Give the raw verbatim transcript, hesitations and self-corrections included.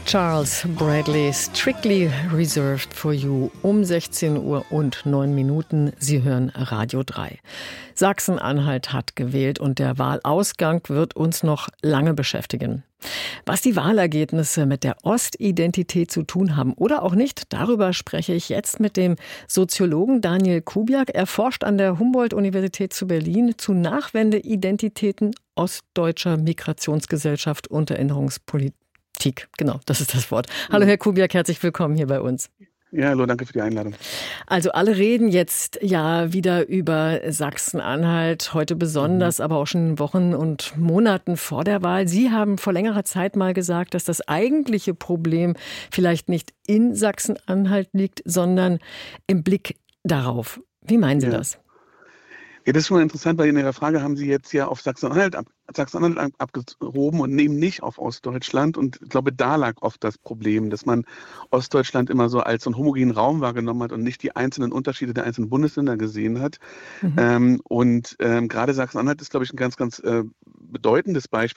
Charles Bradley, Strictly Reserved for You, um sechzehn Uhr und neun Minuten. Sie hören Radio drei. Sachsen-Anhalt hat gewählt und der Wahlausgang wird uns noch lange beschäftigen. Was die Wahlergebnisse mit der Ostidentität zu tun haben oder auch nicht, darüber spreche ich jetzt mit dem Soziologen Daniel Kubiak. Er forscht an der Humboldt-Universität zu Berlin zu Nachwendeidentitäten ostdeutscher Migrationsgesellschaft und Erinnerungspolitik. Genau, das ist das Wort. Hallo Herr Kubiak, herzlich willkommen hier bei uns. Ja, hallo, danke für die Einladung. Also alle reden jetzt ja wieder über Sachsen-Anhalt, heute besonders, mhm. aber auch schon Wochen und Monaten vor der Wahl. Sie haben vor längerer Zeit mal gesagt, dass das eigentliche Problem vielleicht nicht in Sachsen-Anhalt liegt, sondern im Blick darauf. Wie meinen Sie ja. das? Ja, das ist schon interessant, weil in Ihrer Frage haben Sie jetzt ja auf Sachsen-Anhalt, ab, Sachsen-Anhalt abgehoben und nehmen nicht auf Ostdeutschland. Und ich glaube, da lag oft das Problem, dass man Ostdeutschland immer so als so einen homogenen Raum wahrgenommen hat und nicht die einzelnen Unterschiede der einzelnen Bundesländer gesehen hat. Mhm. Ähm, und ähm, gerade Sachsen-Anhalt ist, glaube ich, ein ganz, ganz äh, bedeutendes Beispiel.